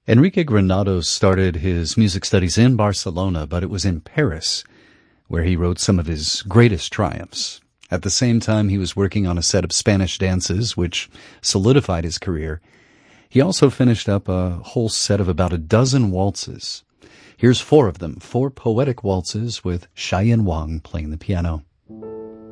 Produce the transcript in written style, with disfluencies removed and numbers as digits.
Enrique Granados started his music studies in Barcelona, but it was in Paris where he wrote some of his greatest triumphs. At the same time he was working on a set of Spanish dances, which solidified his career. He also finished up a whole set of about a dozen waltzes. Here's 4 of them, 4 poetic waltzes with Xiayan Wang playing the piano.